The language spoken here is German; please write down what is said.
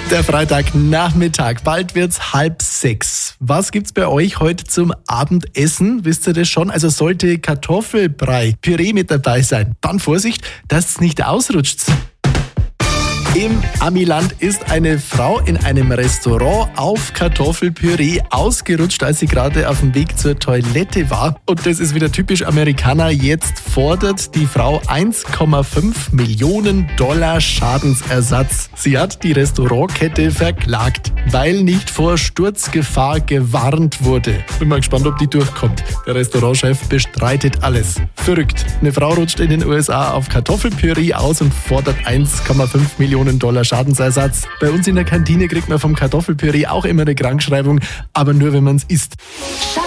Der Freitagnachmittag, bald wird's 5:30. Was gibt's bei euch heute zum Abendessen? Wisst ihr das schon? Also sollte Kartoffelbrei, Püree mit dabei sein, dann Vorsicht, dass es nicht ausrutscht. Im Amiland ist eine Frau in einem Restaurant auf Kartoffelpüree ausgerutscht, als sie gerade auf dem Weg zur Toilette war. Und das ist wieder typisch Amerikaner. Jetzt fordert die Frau $1,5 Millionen Schadensersatz. Sie hat die Restaurantkette verklagt, weil nicht vor Sturzgefahr gewarnt wurde. Bin mal gespannt, ob die durchkommt. Der Restaurantchef bestreitet alles. Verrückt. Eine Frau rutscht in den USA auf Kartoffelpüree aus und fordert $1,5 Millionen Schadensersatz. Bei uns in der Kantine kriegt man vom Kartoffelpüree auch immer eine Krankschreibung, aber nur wenn man es isst.